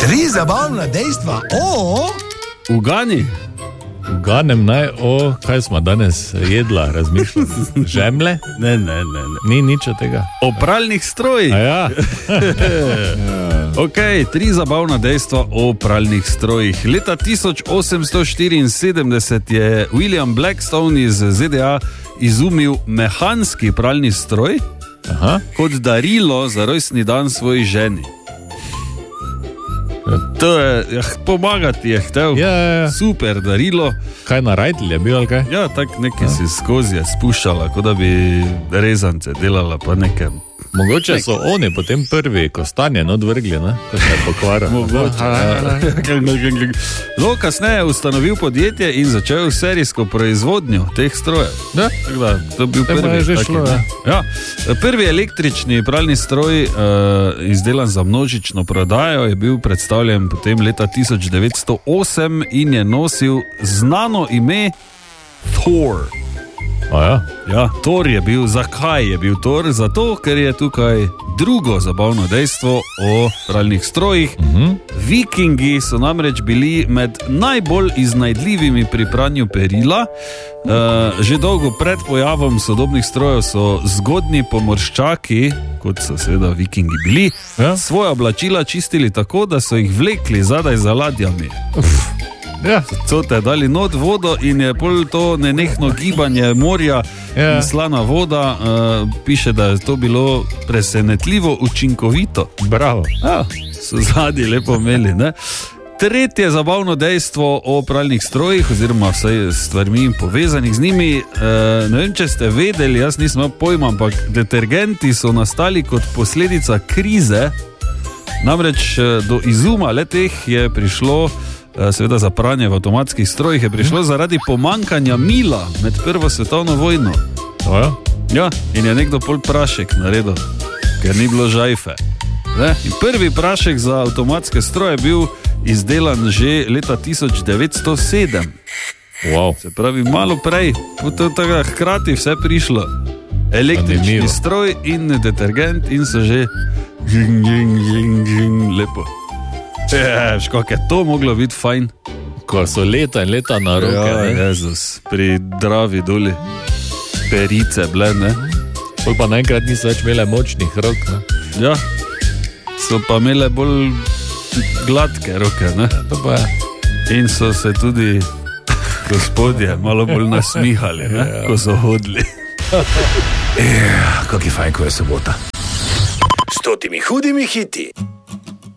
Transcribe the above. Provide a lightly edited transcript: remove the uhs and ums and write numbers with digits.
3 zabavna dejstva o... Uganem naj o, kaj smo danes jedla, razmišljam. Žemle? Ne. Ni nič od tega. O pralnih strojih. Ja. Ok, 3 zabavna dejstva o pralnih strojih. Leta 1874 je William Blackstone iz ZDA izumil mehanski pralni stroj. Aha. Kot darilo za rojstni dan svoji ženi. To je, pomagati je htel. Ja. Super darilo. Kaj na rajtelj je bil ali kaj? Ja, tako nekaj si skozi je spuščala, kot da bi rezance delala pa nekaj. Mogoče so oni potem prvi kostanje odvrgli, ne? Ko se je pokvaril. No, kasneje je ustanovil podjetje in začel serijsko proizvodnjo teh strojev. Da? Tako da, to je bil prvi. Je že taki, šlo, ja. Prvi električni pralni stroj, izdelan za množično prodajo, je bil predstavljen potem leta 1908 in je nosil znano ime Thor. Ja, Thor je bil. Zakaj je bil Thor? Zato, ker je tukaj drugo zabavno dejstvo o pralnih strojih. Vikingi so namreč bili med najbolj iznajdljivimi pri pranju perila. Že dolgo pred pojavom sodobnih strojev so zgodnji pomorščaki, kot so seveda vikingi bili, svoja oblačila čistili tako, da so jih vlekli zadaj za ladjami. So te dali not vodo in je pol to nenehno gibanje morja in slana voda, piše, da je to bilo presenetljivo učinkovito. Bravo. So zadnji lepo imeli, ne? Tretje zabavno dejstvo o pralnih strojih, oziroma vsaj stvarmi povezanih z njimi, ne vem, če ste vedeli, jaz nisem imel pojma, ampak detergenti so nastali kot posledica krize, namreč do izuma le-teh je prišlo, seveda za pranje v avtomatskih strojih, je prišlo zaradi pomankanja mila med prvo svetovno vojno. Ja, in je nekdo pol prašek naredil, ker ni bilo žajfe. In prvi prašek za avtomatske stroje je bil izdelan že leta 1907. Wow. Se pravi, malo prej, hkrati vse prišlo. Električni stroj in detergent in so že lepo. Kako je to moglo biti fajn? Ko so leta in leta na roke. Ja, Jezus, pri Dravi doli perice bile, ne? Pol pa naenkrat niso več imele močnih rok, ne? Ja, so pa imele bolj gladke roke, ne? To pa je. In so se tudi gospodje malo bolj nasmihali, ne? Ko so hodili. Kak je fajn, ko je sobota. S 100 hudimi hiti.